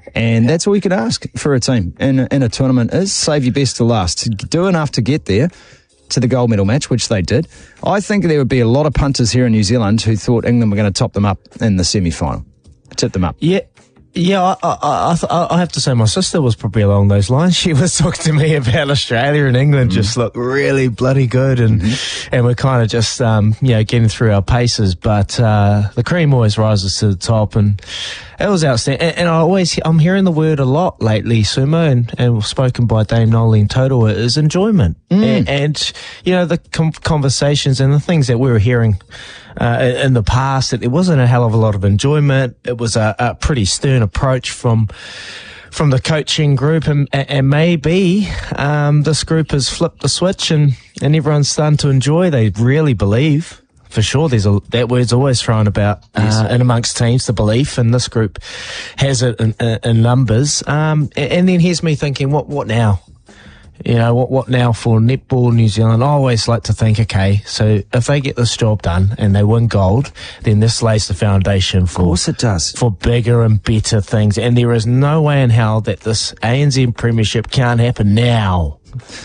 And that's all you could ask for a team in a tournament is save your best to last. Do enough to get there to the gold medal match, which they did. I think there would be a lot of punters here in New Zealand who thought England were going to top them up in the semi-final. Tip them up. Yeah, I have to say my sister was probably along those lines. She was talking to me about Australia and England just look really bloody good, and we're kind of just getting through our paces. But the cream always rises to the top, and it was outstanding. And I'm hearing the word a lot lately, Sumo, and spoken by Dame Nolene Totoa, is enjoyment, and the conversations and the things that we were hearing in the past, it wasn't a hell of a lot of enjoyment. It was a pretty stern approach from the coaching group, and maybe this group has flipped the switch and everyone's starting to enjoy. They really believe. For sure, that word's always thrown about in amongst teams, the belief, and this group has it in numbers. And then here's me thinking, what now? What now for Netball New Zealand? I always like to think, okay, so if they get this job done and they win gold, then this lays the foundation for... Of course it does. ...for bigger and better things. And there is no way in hell that this ANZ Premiership can't happen now.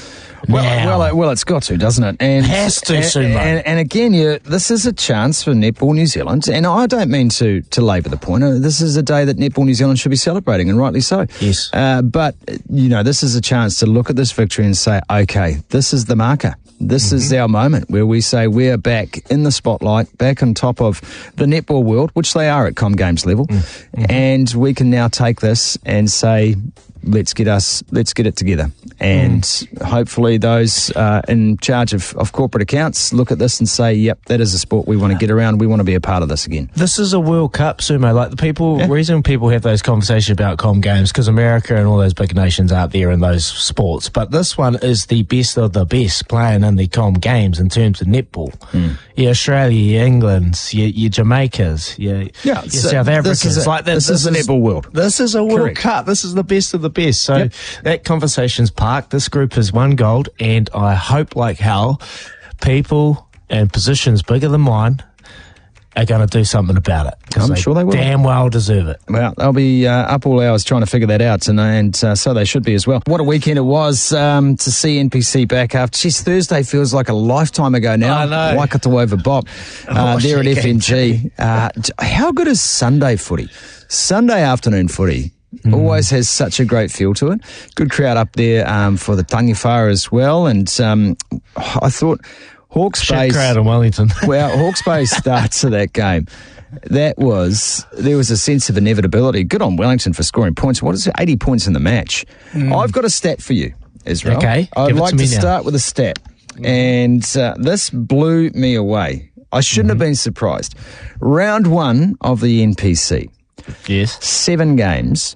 Well, it's got to, doesn't it? And has to, Sumo. And again, this is a chance for Netball New Zealand, and I don't mean to labour the point. This is a day that Netball New Zealand should be celebrating, and rightly so. Yes. But, this is a chance to look at this victory and say, okay, this is the marker. This is our moment where we say we're back in the spotlight, back on top of the netball world, which they are at Com Games level, and we can now take this and say, let's get it together. And hopefully those in charge of corporate accounts look at this and say, yep, that is a sport we want to get around. We want to be a part of this again. This is a World Cup, Sumo. Like the reason people have those conversations about Com Games, because America and all those big nations aren't there in those sports. But this one is the best of the best playing in the Com Games in terms of netball. Your Australia, your Englands, your Jamaicas, your South Africans. This is the netball world. This is a World Cup. This is the best of the best. So that conversation's parked. This group has won gold, and I hope like hell people and positions bigger than mine are going to do something about it. I'm sure they will. Damn well deserve it. Well, they'll be up all hours trying to figure that out, and so they should be as well. What a weekend it was to see NPC back after. Thursday feels like a lifetime ago now. I know. Waikato over Bop there at FNG. How good is Sunday footy? Sunday afternoon footy. Always has such a great feel to it. Good crowd up there for the Tangawhara as well. And I thought Hawke's Bay... Shit crowd in Wellington. Well, Hawke's Bay starts to that game. There was a sense of inevitability. Good on Wellington for scoring points. What is it? 80 points in the match. I've got a stat for you, Israel. Okay, I'd like to start with a stat. And this blew me away. I shouldn't have been surprised. Round one of the NPC. Yes. 7 games,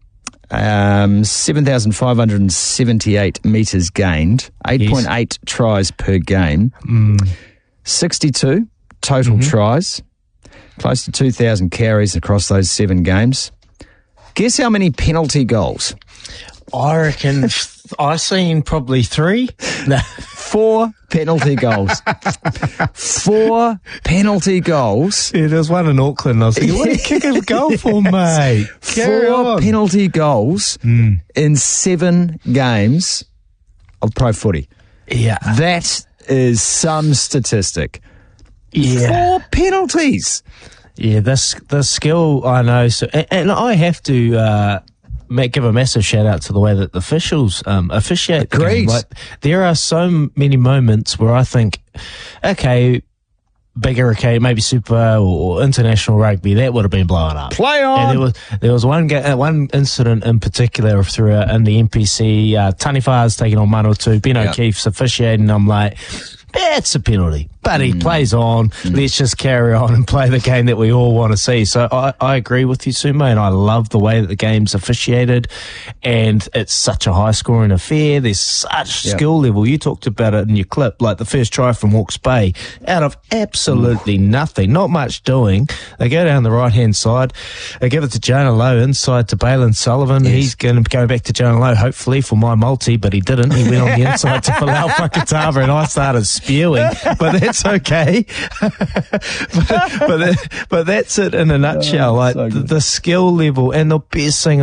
7,578 metres gained, 8.8 tries per game, 62 total tries, close to 2,000 carries across those 7 games. Guess how many penalty goals? I reckon I seen probably 3. No. 4 penalty goals. 4 penalty goals. Yeah, there was one in Auckland. I was thinking, what are you kicking a goal for, mate? 4 penalty goals in 7 games of pro footy. Yeah. That is some statistic. Yeah. 4 penalties. Yeah, the skill, I know. So, and I have to... give a massive shout out to the way that the officials officiate the game. Like, there are so many moments where I think, okay, bigger, okay, maybe super or international rugby, that would have been blown up. Play on! And there was one incident in particular throughout in the NPC, Taniwha's taking on Manawatu, Ben O'Keefe's officiating, I'm like, that's a penalty. But he plays on. Let's just carry on and play the game that we all want to see. So I agree with you, Sumo, and I love the way that the game's officiated. And it's such a high-scoring affair. There's such skill level. You talked about it in your clip, like the first try from Hawke's Bay, out of absolutely nothing, not much doing. They go down the right-hand side. They give it to Jonah Lowe, inside to Balin Sullivan. Yes. He's going to go back to Jonah Lowe, hopefully, for my multi, but he didn't. He went on the inside to Palau Whakatava, and I started spewing. But that's okay. but that's it in a nutshell. Like the skill level, and the best thing